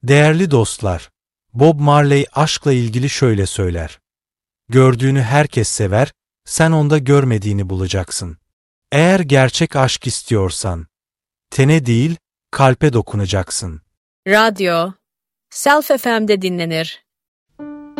Değerli dostlar, Bob Marley aşkla ilgili şöyle söyler. Gördüğünü herkes sever, sen onda görmediğini bulacaksın. Eğer gerçek aşk istiyorsan, tene değil, kalpe dokunacaksın. Radyo, Self FM'de dinlenir.